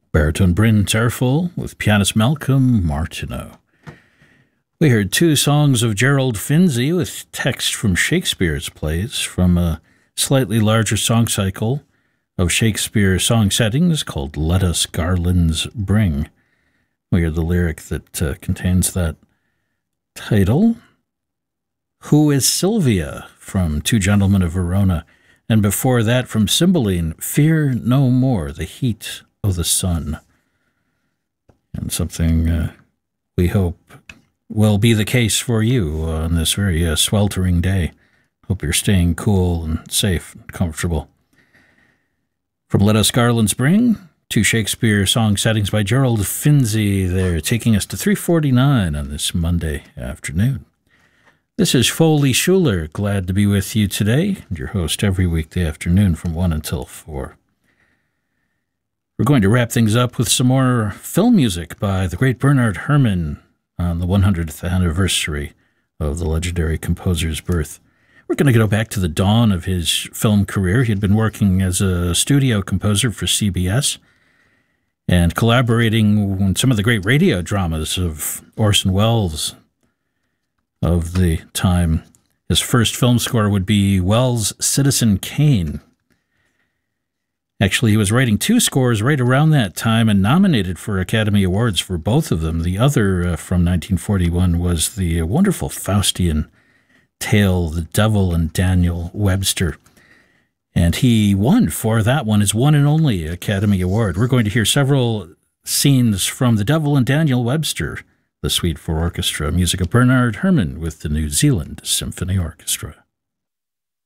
Baritone Bryn Terfel with pianist Malcolm Martineau. We heard two songs of Gerald Finzi with text from Shakespeare's plays from a slightly larger song cycle of Shakespeare song settings called Let Us Garlands Bring. We heard the lyric that contains that title. Who is Sylvia from Two Gentlemen of Verona? And before that from Cymbeline, Fear No More, the Heat of the Sun. And something we hope will be the case for you on this very sweltering day. Hope you're staying cool and safe and comfortable. From Let Us Garlands Bring, two Shakespeare song settings by Gerald Finzi. They're taking us to 3:49 on this Monday afternoon. This is Foley Schuler, glad to be with you today, and your host every weekday afternoon from 1 until 4. We're going to wrap things up with some more film music by the great Bernard Herrmann on the 100th anniversary of the legendary composer's birth. We're going to go back to the dawn of his film career. He had been working as a studio composer for CBS and collaborating on some of the great radio dramas of Orson Welles of the time. His first film score would be Welles' Citizen Kane. Actually, he was writing two scores right around that time and nominated for Academy Awards for both of them. The other from 1941 was the wonderful Faustian tale, The Devil and Daniel Webster. And he won for that one, his one and only Academy Award. We're going to hear several scenes from The Devil and Daniel Webster, the suite for orchestra, music of Bernard Herrmann with the New Zealand Symphony Orchestra.